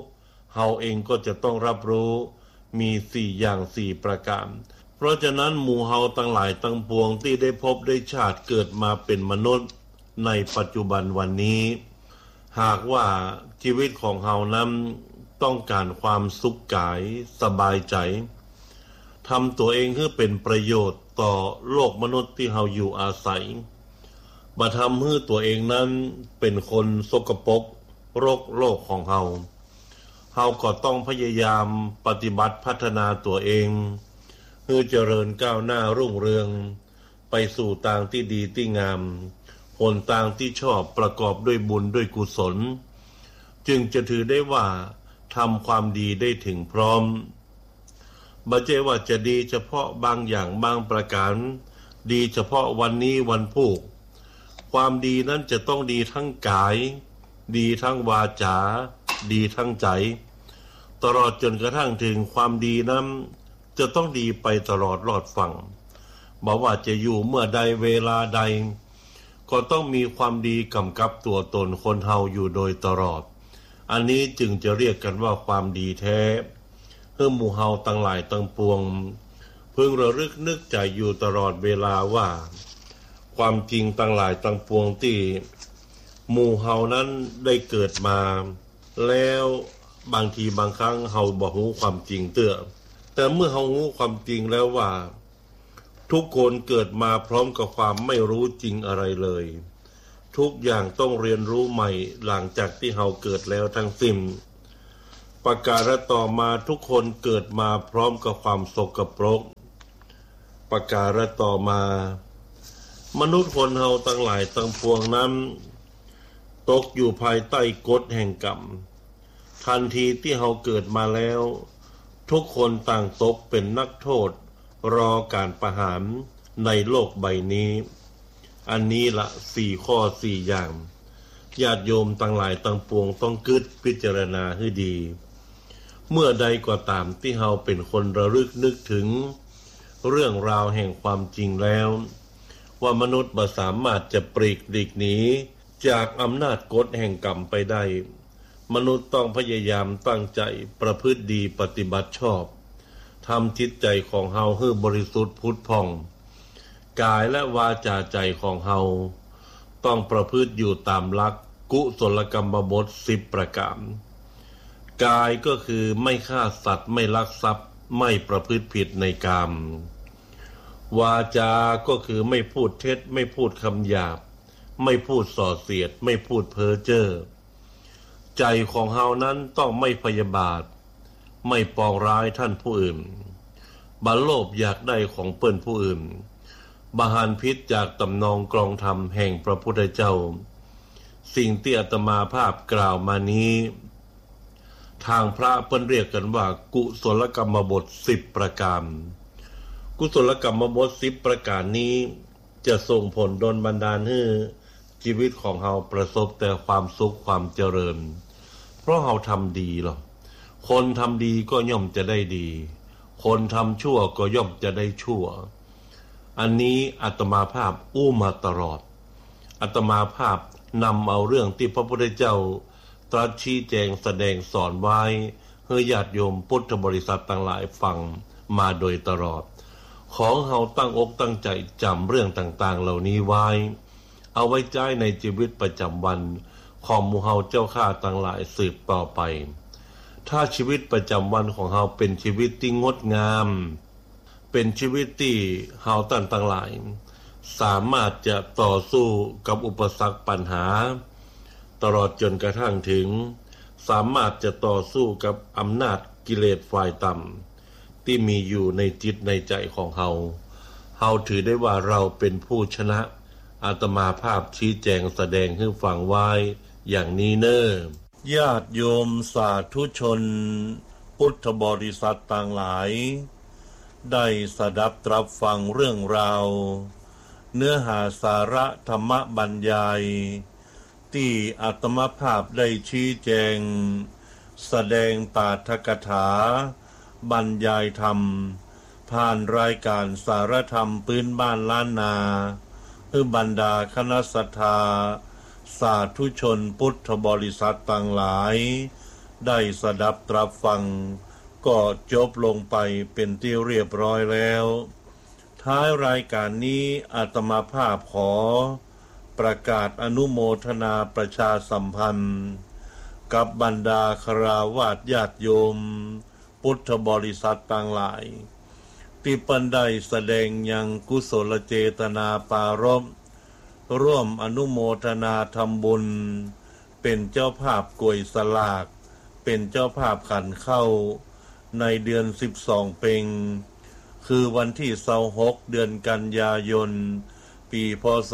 [SPEAKER 2] เฮาเองก็จะต้องรับรู้มี4 อย่าง4 ประการเพราะฉะนั้นหมู่เฮาทั้งหลายทั้งปวงที่ได้พบได้ชาติเกิดมาเป็นมนุษย์ในปัจจุบันวันนี้หากว่าชีวิตของเฮานั้นต้องการความสุขกายสบายใจทำตัวเองให้เป็นประโยชน์ต่อโลกมนุษย์ที่เฮาอยู่อาศัยบ่ทำให้ตัวเองนั้นเป็นคนสกปรกรกโลกของเฮาก็ต้องพยายามปฏิบัติพัฒนาตัวเองเพื่อเจริญก้าวหน้ารุ่งเรืองไปสู่ทางที่ดีที่งามหนทางที่ชอบประกอบด้วยบุญด้วยกุศลจึงจะถือได้ว่าทำความดีได้ถึงพร้อมบ่ใช่ว่าจะดีเฉพาะบางอย่างบางประการดีเฉพาะวันนี้วันพรุ่งความดีนั้นจะต้องดีทั้งกายดีทั้งวาจาดีทั้งใจตลอดจนกระทั่งถึงความดีนั้นจะต้องดีไปตลอดรอดฝั่งบอกว่าจะอยู่เมื่อใดเวลาใดก็ต้องมีความดีกำกับตัวตนคนเฮาอยู่โดยตลอดอันนี้จึงจะเรียกกันว่าความดีแท้เพื่อหมู่เฮาทั้งหลายทั้งปวงพึงระลึกนึกใจอยู่ตลอดเวลาว่าความจริงทั้งหลายทั้งปวงที่หมู่เฮานั้นได้เกิดมาแล้วบางทีบางครั้งเฮาบ่รู้ความจริงแต่เมื่อเฮารู้ความจริงแล้วว่าทุกคนเกิดมาพร้อมกับความไม่รู้จริงอะไรเลยทุกอย่างต้องเรียนรู้ใหม่หลังจากที่เฮาเกิดแล้วทั้งสิ้นประการต่อมาทุกคนเกิดมาพร้อมกับความสกปรกประการต่อมามนุษย์คนเฮาทั้งหลายทั้งปวงนั้นตกอยู่ภายใต้กฎแห่งกรรมทันทีที่เฮาเกิดมาแล้วทุกคนต่างตกเป็นนักโทษรอการประหารในโลกใบนี้อันนี้ละ4 ข้อ 4 อย่างญาติโยมทั้งหลายทั้งปวงต้องกึศพิจารณาให้ดีเมื่อใดก็ตามที่เฮาเป็นคนระลึกนึกถึงเรื่องราวแห่งความจริงแล้วว่ามนุษย์บ่สามารถจะปลีกหลีกหนีจากอำนาจกฎแห่งกรรมไปได้มนุษย์ต้องพยายามตั้งใจประพฤติดีปฏิบัติชอบทำจิตใจของเฮาให้บริสุทธิ์ผุดผ่องกายและวาจาใจของเฮาต้องประพฤติอยู่ตามหลักกุศลกรรมบท10 ประการกายก็คือไม่ฆ่าสัตว์ไม่ลักทรัพย์ไม่ประพฤติผิดในกามวาจาก็คือไม่พูดเท็จไม่พูดคำหยาบไม่พูดส่อเสียดไม่พูดเพ้อเจ้อใจของเฮานั้นต้องไม่พยาบาทไม่ปองร้ายท่านผู้อื่นบ่โลภอยากได้ของเปิ้นผู้อื่นบ่หานพิษจากตำนองกรองธรรมแห่งพระพุทธเจ้าสิ่งที่อาตมาภาพกล่าวมานี้ทางพระเปิ้นเรียกกันว่ากุศลกรรมบท10 ประการกุศลกรรมบท10 ประการนี้จะส่งผลดลบันดาลให้ชีวิตของเฮาประสบแต่ความสุขความเจริญเพราะเฮาทำดีหรอคนทำดีก็ย่อมจะได้ดีคนทำชั่วก็ย่อมจะได้ชั่วอันนี้อาตมาภาพอู้มาตลอดอาตมาภาพนำเอาเรื่องที่พระพุทธเจ้าตรัสชี้แจงแสดงสอนไว้ให้ญาติโยมพุทธบริษัททั้งหลายฟังมาโดยตลอดของเฮาตั้งอกตั้งใจจำเรื่องต่างๆเหล่านี้ไว้เอาไว้ใช้ในชีวิตประจำวันของหมู่เฮาเจ้าข้าทั้งหลายสืบต่อไปถ้าชีวิตประจำวันของเฮาเป็นชีวิตที่งดงามเป็นชีวิตที่เฮาท่านทั้งหลายสามารถจะต่อสู้กับอุปสรรคปัญหาตลอดจนกระทั่งถึงสามารถจะต่อสู้กับอำนาจกิเลสฝ่ายต่ำที่มีอยู่ในจิตในใจของเฮาถือได้ว่าเราเป็นผู้ชนะอาตมาภาพชี้แจงแสดงให้ฟังไว้อย่างนี้เน้อญาติโยมสาธุชนพุทธบริษัทต่างหลายได้สดับตรับฟังเรื่องราวเนื้อหาสาระธรรมบรรยายที่อาตมาภาพได้ชี้แจงแสดงปาฐกถาบรรยายธรรมผ่านรายการสารธรรมพื้นบ้านล้านนาเพื่อบรรดาคณะศรัทธาสาธุชนพุทธบริษัทต่างหลายได้สดับตรับฟังก็จบลงไปเป็นที่เรียบร้อยแล้วท้ายรายการนี้อาตมาภาพขอประกาศอนุโมทนาประชาสัมพันธ์กับบรรดาคฤหัสถ์ญาติโยมพุทธบริษัทต่างหลายที่เปิ้นได้แสดงยังกุศลเจตนาปารภร่วมอนุโมทนาทำบุญเป็นเจ้าภาพกวยสลากเป็นเจ้าภาพขันเข้าในเดือน12เพ็งคือวันที่26เดือนกันยายนปีพ.ศ.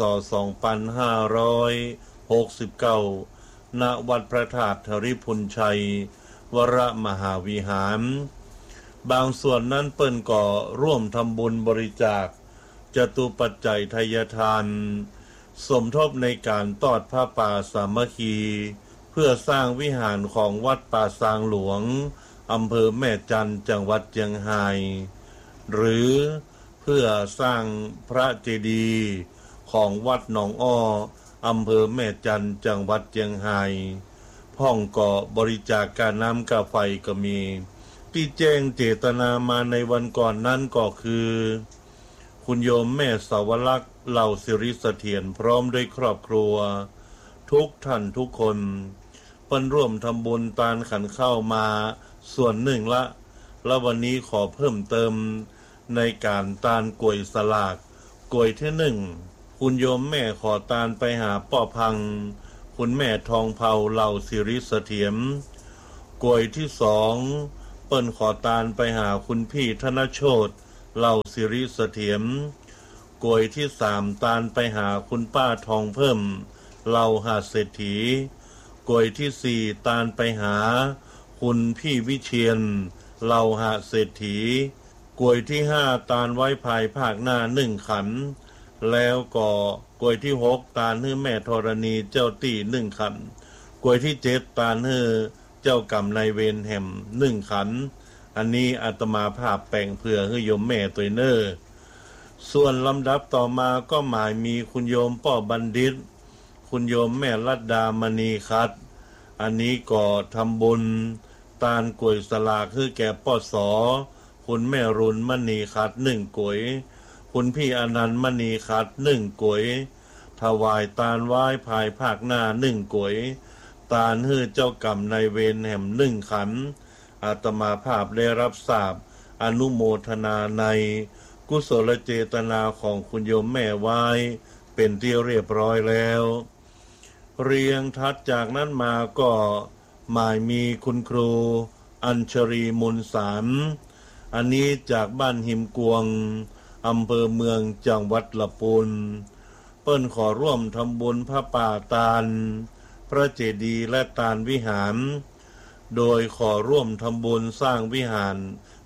[SPEAKER 2] 2569ณวัดพระธาตุธริพุนชัยวรมหาวิหารบางส่วนนั้นเปิ้นก็ร่วมทำบุญบริจาคจตุปัจจัยทายทานสมทบในการทอดผ้าป่าสามัคคีเพื่อสร้างวิหารของวัดป่าซางหลวงอำเภอแม่จันทร์จังหวัดเชียงรายหรือเพื่อสร้างพระเจดีย์ของวัดหนองอ้ออำเภอแม่จันทร์จังหวัดเชียงรายพ่องก็บริจาคการน้ำกาไฟก็มีที่แจ้งเจตนามาในวันก่อนนั้นก็คือคุณโยมแม่สาวลักษณ์เหล่าสิริเสถียรพร้อมด้วยครอบครัวทุกท่านทุกคนเพิ่นร่วมทำบุญตานขันเข้ามาส่วนหนึ่งละแล้ววันนี้ขอเพิ่มเติมในการตานกวยสลากกวยที่หนึ่งคุณโยมแม่ขอตานไปหาป้อพังคุณแม่ทองเผาเหล่าสิริเสถียรกวยที่สองเปิ้นขอตานไปหาคุณพี่ธนโชติเหล่าสิริเสถียรกวยที่สามตานไปหาคุณป้าทองเพิ่มเหล่าหาเศรษฐีกวยที่สี่ตานไปหาคุณพี่วิเชียรเหล่าหาเศรษฐีกวยที่ห้าตานไว้ภายภาคหน้าหนึ่งขันแล้วก็กวยที่หกตานให้แม่ธรณีเจ้าตี้หนึ่งขันกวยที่เจ็ดตานให้เจ้ากรรมนายเวรแห่มหนึ่งขันอันนี้อาตมาภาพแปลงเพื่อให้โยมแม่ตัวเนอร์ส่วนลำดับต่อมาก็หมายมีคุณโยมป้อบัณฑิตคุณโยมแม่ลัดดามณีคัดอันนี้ก็ทำบุญตานกวยสลากคือแก่ป้อสอคุณแม่รุนมณีคัดหนึ่งกวยคุณพี่อนันต์มณีคัดหนึ่งกวยถวายตานไหว้ภายภาคหน้าหนึ่งกวยตานให้เจ้ากรรมนายเวรแห่มหนึ่งขันอาตมาภาพได้รับทราบอนุโมทนาในกุศลเจตนาของคุณโยมแม่ไว้เป็นที่เรียบร้อยแล้วเรียงทัดจากนั้นมาก็หมายมีคุณครูอัญชรีมุลสารอันนี้จากบ้านหิมกวงอำเภอเมืองจังหวัดลำพูนเปิ้นขอร่วมทำบุญพระป่าตาลพระเจดีย์และตาลวิหารโดยขอร่วมทำบุญสร้างวิหาร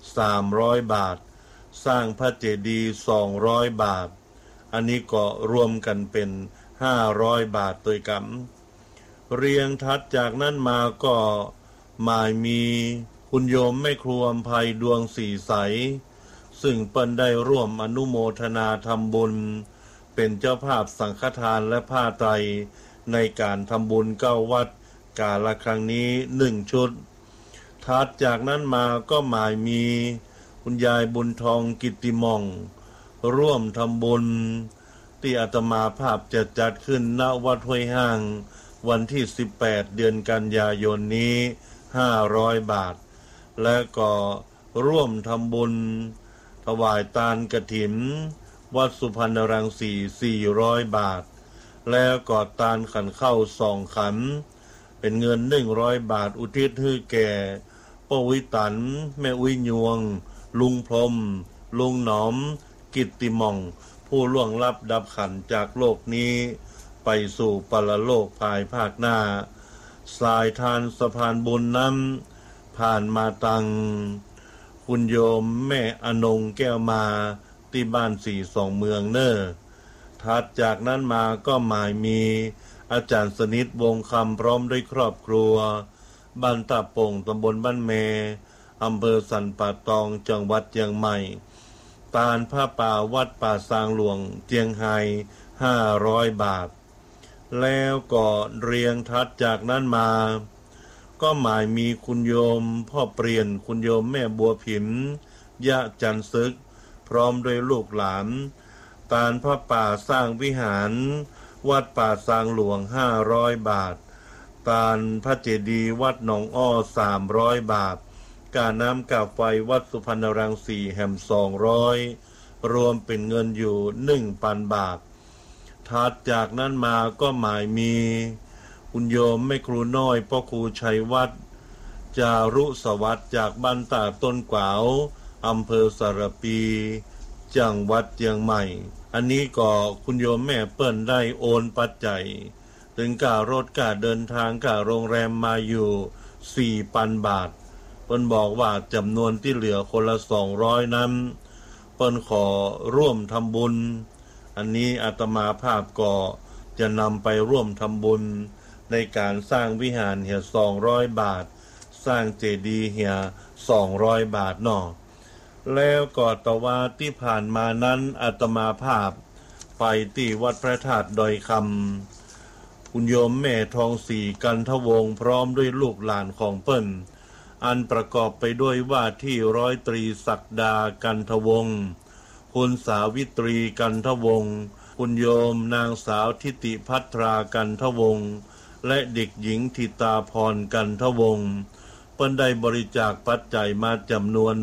[SPEAKER 2] 300 บาทสร้างพระเจดีย์200 บาทอันนี้ก็รวมกันเป็น500 บาทโดยกันเรียงทัดจากนั้นมาก็หมายมีคุณโยมแม่ครัวอำไพดวงสีใสซึ่งเปิ้นได้ร่วมอนุโมทนาทำบุญเป็นเจ้าภาพสังฆทานและผ้าไตรในการทำบุญ9 วัดกาลครั้งนี้1 ชุดถัดจากนั้นมาก็หมายมีคุณยายบุญทองกิตติมองร่วมทำบุญที่อาตมาภาพจะจัดขึ้นณวัดห้วยห้างวันที่18เดือนกันยายนนี้500 บาทและก็ร่วมทำบุญถวายทานกฐินวัดสุพรรณรังสี400 บาทแล้วก็ทานขันเข้า2 ขันเป็นเงิน100 บาทอุทิศให้แก่ป้าวิตันแม่อุ้ยยวงลุงพรมลุงหนอมกิตติมองผู้ล่วงลับดับขันจากโลกนี้ไปสู่ปรโลกภายภาคหน้าสายทานสะพานบุญนั้นผ่านมาตังคุณโยมแม่อนงแก้วมาที่บ้าน42เมืองเนอถัดจากนั้นมาก็หมายมีอาจารย์สนิทวงคำพร้อมด้วยครอบครัวบ้านตาโป่งตำบลบ้านเมอำเภอสันป่าตองจังหวัดเชียงใหม่ตานผ้าป่าวัดป่าซางหลวงเจียงไฮ้500 บาทแล้วก็เรียงทัดจากนั้นมาก็หมายมีคุณโยมพ่อเปลี่ยนคุณโยมแม่บัวผินยะจันซึกพร้อมด้วยลูกหลานตานพระป่าสร้างวิหารวัดป่าซางหลวง500 บาทตานพระเจดีย์วัดหนองอ้อ300 บาทกาน้ำกาไฟวัดสุพรรณรังสีแห่ม200รวมเป็นเงินอยู่ 1,000 บาทถัดจากนั้นมาก็หมายมีคุณโยมแม่ครูน้อยพ่อครูชัยวัฒน์จารุสวัสดิ์จากบ้านตาต้นกวาวอำเภอสารปีจังหวัดเชียงใหม่อันนี้ก็คุณโยมแม่เปิ้นได้โอนปัจจัยถึงค่ารถค่าเดินทางค่าโรงแรมมาอยู่ 4,000 บาทเปิ้นบอกว่าจำนวนที่เหลือคนละ200นั้นเปิ้นขอร่วมทำบุญอันนี้อาตมาภาพก็จะนำไปร่วมทำบุญในการสร้างวิหารเหีย200 บาทสร้างเจดีย์เหีย200 บาทเนาะแล้วก็ตะว่าที่ผ่านมานั้นอาตมาภาพไปที่วัดพระธาตุดอยคำคุณโยมแม่ทองศรีกันทวงศ์พร้อมด้วยลูกหลานของเปิ้นอันประกอบไปด้วยว่าที่ร้อยตรีศักดากันทวงศ์คุณสาวิตรีกันทวงศ์คุณโยมนางสาวทิติภัทรากันทวงศ์และเด็กหญิงธิตาพรกันทวงศ์เปิ้นได้บริจาคปัจจัยมาจำนวน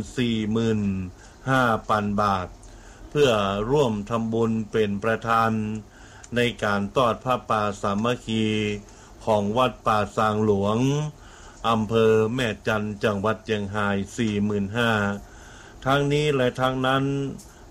[SPEAKER 2] 45,000 บาทเพื่อร่วมทำบุญเป็นประธานในการทอดผ้าป่าสามัคคีของวัดป่าซางหลวงอำเภอแม่จันทร์จังหวัดเชียงราย 45,000ทั้งนี้และทั้งนั้น